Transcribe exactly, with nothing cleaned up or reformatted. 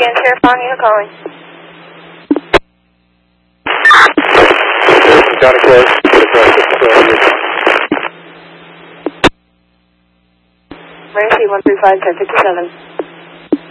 again, Sheriff Bonnie, who's calling? County Clerk. Emergency one three five, ten fifty-seven.